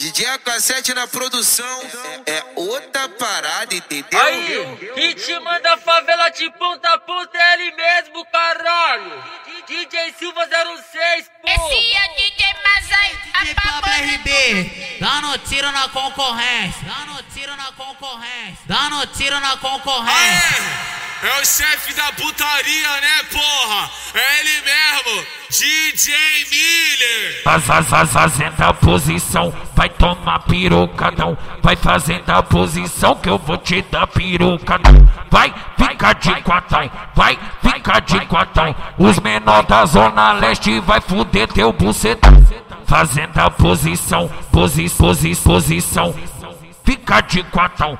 DJ AK7 na produção é outra parada, entendeu? Aí, quem te manda favela de ponta a ponta é ele mesmo, caralho. DJ Silva 06, pô. Esse é o DJ Mazai, DJ Pablo RB, dando tiro na concorrência, dando tiro na concorrência, dando tiro na concorrência. É o chefe da putaria, né, porra? É ele mesmo, DJ Miller. Fazendo a posição, vai tomar pirocadão. Vai fazendo a posição que eu vou te dar pirocadão. Vai ficar de quatão, vai ficar de quatão. Os menores da Zona Leste vai fuder teu bucetão. Fazendo a posição, posição. Fica de quatão,